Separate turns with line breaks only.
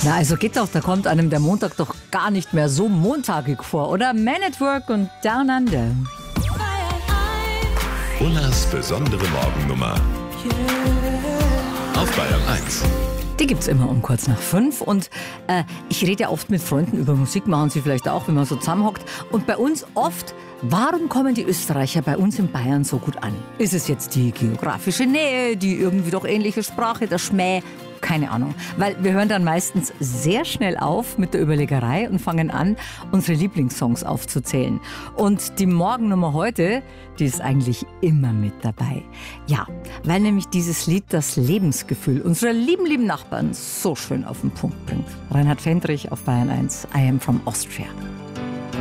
Na, also geht doch, da kommt einem der Montag doch gar nicht mehr so montagig vor, oder? Man at Work und Down Under.
Ullers besondere Morgennummer. Auf Bayern 1.
Die gibt's immer um kurz nach 5 und ich rede ja oft mit Freunden über Musik, machen sie vielleicht auch, wenn man so zusammenhockt. Und bei uns oft, warum kommen die Österreicher bei uns in Bayern so gut an? Ist es jetzt die geografische Nähe, die irgendwie doch ähnliche Sprache, der Schmäh? Keine Ahnung, weil wir hören dann meistens sehr schnell auf mit der Überlegerei und fangen an, unsere Lieblingssongs aufzuzählen. Und die Morgennummer heute, die ist eigentlich immer mit dabei. Ja, weil nämlich dieses Lied das Lebensgefühl unserer lieben Nachbarn so schön auf den Punkt bringt. Reinhard Fendrich auf Bayern 1, I Am From Austria.